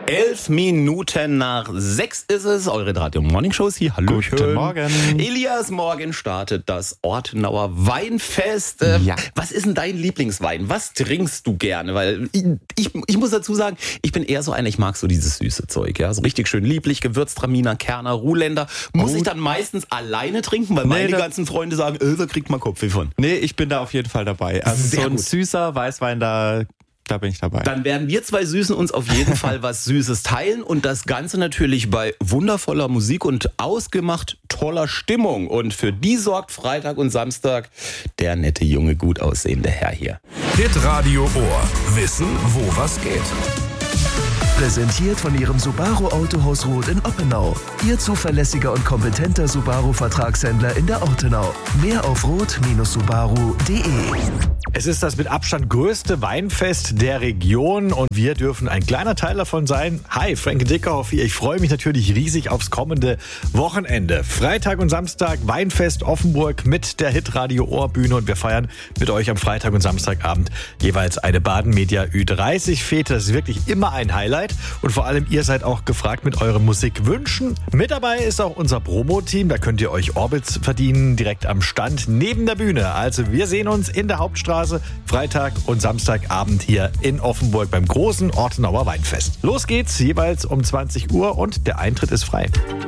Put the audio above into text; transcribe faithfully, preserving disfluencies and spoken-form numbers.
Elf Minuten nach sechs ist es. Eure Radio Morning Shows hier. Hallo. Guten Morgen. Elias, morgen startet das Ortenauer Weinfest. Äh, Ja. Was ist denn dein Lieblingswein? Was trinkst du gerne? Weil ich, ich, ich muss dazu sagen, ich bin eher so einer, ich mag so dieses süße Zeug. Ja, so richtig schön lieblich, Gewürztraminer, Kerner, Ruhländer. Muss Oh. ich dann meistens alleine trinken, weil meine da- ganzen Freunde sagen, äh, da kriegt man Kopfweh von. Nee, ich bin da auf jeden Fall dabei. Also Sehr so ein gut. süßer Weißwein, da, da bin ich dabei. Dann werden wir zwei Süßen uns auf jeden Fall was Süßes teilen und das Ganze natürlich bei wundervoller Musik und ausgemacht toller Stimmung. Und für die sorgt Freitag und Samstag der nette, junge, gut aussehende Herr hier. Hitradio Ohr. Wissen, wo was geht. Präsentiert von Ihrem Subaru Autohaus Roth in Oppenau. Ihr zuverlässiger und kompetenter Subaru-Vertragshändler in der Ortenau. Mehr auf roth Subaru punkt de. Es ist das mit Abstand größte Weinfest der Region und wir dürfen ein kleiner Teil davon sein. Hi, Frank Dickhoff hier. Ich freue mich natürlich riesig aufs kommende Wochenende. Freitag und Samstag Weinfest Offenburg mit der Hitradio Ohrbühne und wir feiern mit euch am Freitag und Samstagabend jeweils eine Baden Media Ü dreißig Fete. Das ist wirklich immer ein Highlight und vor allem ihr seid auch gefragt mit euren Musikwünschen. Mit dabei ist auch unser Promo-Team. Da könnt ihr euch Orbits verdienen direkt am Stand neben der Bühne. Also wir sehen uns in der Hauptstraße Freitag und Samstagabend hier in Offenburg beim großen Ortenauer Weinfest. Los geht's, jeweils um zwanzig Uhr und der Eintritt ist frei.